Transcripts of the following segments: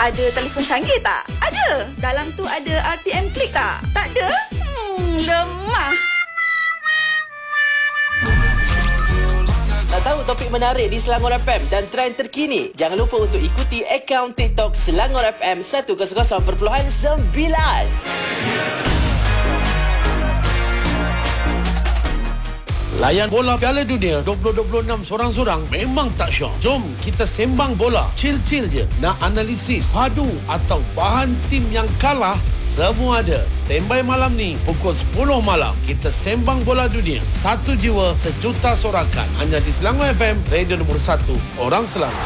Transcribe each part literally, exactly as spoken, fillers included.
Ada telefon canggih tak? Ada. Dalam tu ada R T M Klik tak? Tak ada? Hmm, lemah. Tak tahu topik menarik di Selangor F M dan trend terkini? Jangan lupa untuk ikuti akaun TikTok Selangor F M seratus perpuluhan sembilan. Layan bola Piala Dunia dua ribu dua puluh enam sorang-sorang memang tak syok. Jom kita sembang bola. Chill-chill je. Nak analisis, padu atau bahan tim yang kalah, semua ada. Standby malam ni pukul sepuluh malam. Kita sembang bola dunia. Satu jiwa, sejuta sorakan. Hanya di Selangor F M, radio nombor satu. Orang Selangor.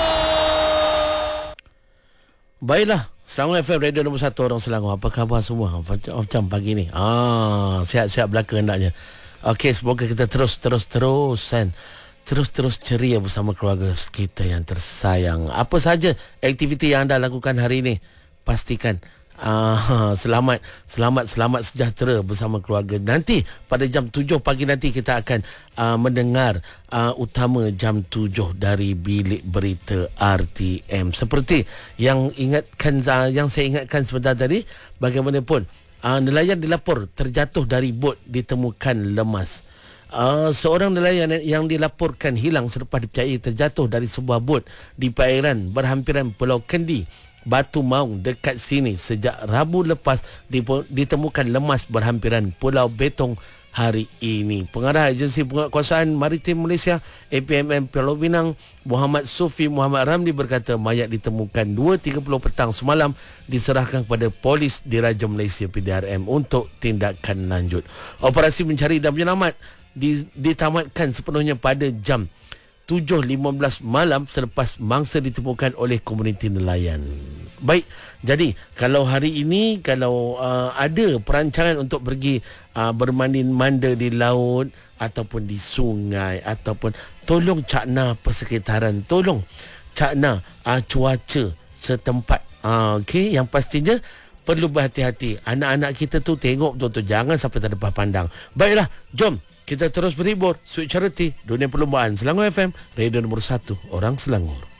Baiklah. Selangor F M, radio nombor satu orang Selangor. Apa khabar semua? Macam pagi ni. Ah, sihat-sihat belaka hendaknya. Okey, semoga kita terus-terus-terus kan, terus-terus ceria bersama keluarga kita yang tersayang. Apa saja aktiviti yang anda lakukan hari ini, pastikan uh, selamat, selamat, selamat sejahtera bersama keluarga. Nanti pada jam tujuh pagi nanti kita akan uh, mendengar uh, utama jam tujuh dari Bilik Berita R T M. Seperti yang ingatkan, uh, yang saya ingatkan sebentar tadi, bagaimanapun Uh, nelayan dilapor terjatuh dari bot ditemukan lemas. Uh, seorang nelayan yang dilaporkan hilang selepas dipercayai terjatuh dari sebuah bot di perairan berhampiran Pulau Kendi, Batu Maung dekat sini sejak Rabu lepas ditemukan lemas berhampiran Pulau Betong hari ini. Pengarah Agensi Penguatkuasaan Maritim Malaysia A P M M Pulau Pinang, Muhammad Sufi Muhammad Ramli berkata mayat ditemukan dua tiga puluh petang semalam, diserahkan kepada polis Diraja Malaysia P D R M untuk tindakan lanjut. Operasi mencari dan penyelamat ditamatkan sepenuhnya pada jam tujuh lima belas malam selepas mangsa ditemukan oleh komuniti nelayan. Baik, jadi kalau hari ini kalau uh, ada perancangan untuk pergi uh, bermandi-manda di laut ataupun di sungai, ataupun tolong cakna persekitaran, tolong cakna uh, cuaca setempat. Uh, Okey, yang pastinya perlu berhati-hati. Anak-anak kita tu tengok betul-betul, jangan sampai terdepan pandang. Baiklah, jom kita terus berhibur. Sweet Charity, Dunia Perlumbaan, Selangor F M, radio nombor satu, orang Selangor.